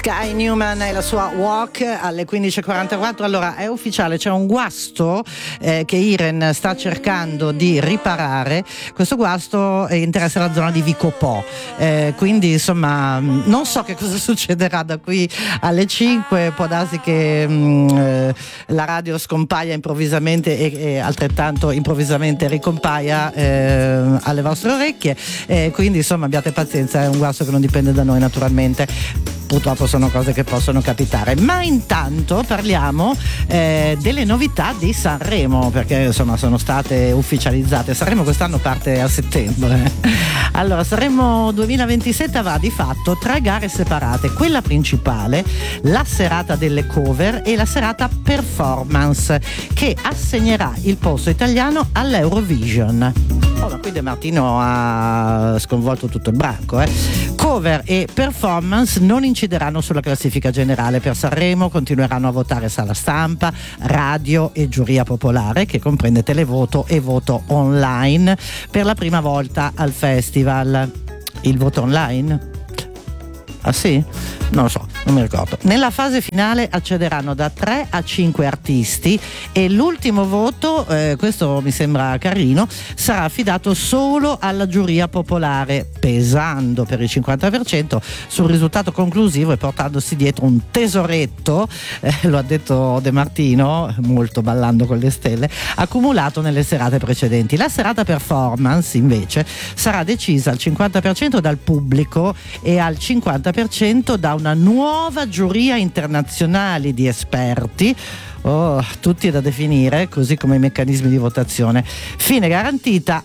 Sky Newman e la sua Walk alle 15.44. Allora è ufficiale, c'è un guasto che Iren sta cercando di riparare. Questo guasto interessa la zona di Vico Po, quindi insomma non so che cosa succederà da qui alle 5. Può darsi che la radio scompaia improvvisamente e altrettanto improvvisamente ricompaia alle vostre orecchie, quindi insomma abbiate pazienza, è un guasto che non dipende da noi naturalmente. Purtroppo sono cose che possono capitare, ma intanto parliamo delle novità di Sanremo, perché insomma sono state ufficializzate. Sanremo quest'anno parte a settembre. Allora, Sanremo 2027 avrà di fatto 3 gare separate: quella principale, la serata delle cover e la serata performance, che assegnerà il posto italiano all'Eurovision. Oh, ma qui De Martino ha sconvolto tutto il branco. Cover e performance non incideranno sulla classifica generale. Per Sanremo continueranno a votare sala stampa, radio e giuria popolare, che comprende televoto e voto online per la prima volta al festival. Il voto online? Ah sì? Non lo so, non mi ricordo. Nella fase finale accederanno da 3 a 5 artisti e l'ultimo voto, questo mi sembra carino, sarà affidato solo alla giuria popolare, pesando per il 50% sul risultato conclusivo e portandosi dietro un tesoretto, lo ha detto De Martino, molto ballando con le stelle, accumulato nelle serate precedenti. La serata performance invece sarà decisa al 50% dal pubblico e al 50% da una nuova giuria internazionale di esperti, tutti da definire, così come i meccanismi di votazione. Fine garantita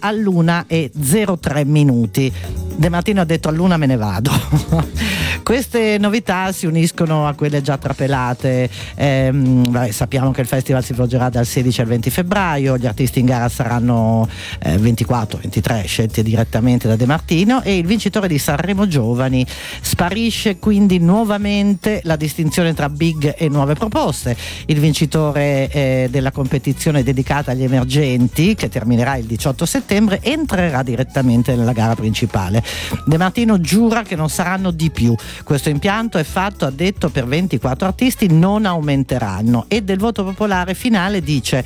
all'1:03. De Martino ha detto: all'1 me ne vado. Queste novità si uniscono a quelle già trapelate. Sappiamo che il festival si svolgerà dal 16 al 20 febbraio, gli artisti in gara saranno 24-23 scelti direttamente da De Martino, e il vincitore di Sanremo Giovani. Sparisce quindi nuovamente la distinzione tra big e nuove proposte. Il vincitore della competizione dedicata agli emergenti, che terminerà il 18 settembre, entrerà direttamente nella gara principale. De Martino giura che non saranno di più. Questo impianto è fatto, ha detto, per 24 artisti, non aumenteranno. E del voto popolare finale dice: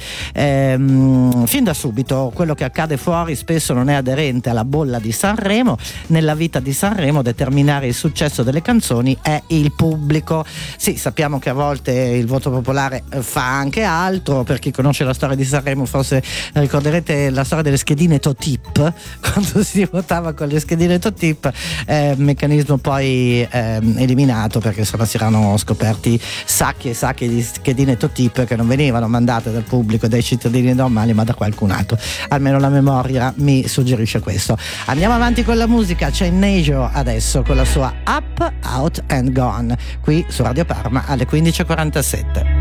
fin da subito quello che accade fuori spesso non è aderente alla bolla di Sanremo. Nella vita di Sanremo determinare il successo delle canzoni è il pubblico. Sì, sappiamo che a volte il voto popolare fa anche altro. Per chi conosce la storia di Sanremo forse ricorderete la storia delle schedine Totip, quando si votava con le schedine Totip, meccanismo poi eliminato, perché insomma si erano scoperti sacchi e sacchi di schedine Totip che non venivano mandate dal pubblico, dai cittadini normali, ma da qualcun altro. Almeno la memoria mi suggerisce questo. Andiamo avanti con la musica. C'è Nejo adesso con la sua Up, Out and Gone, qui su Radio Parma alle 15.47.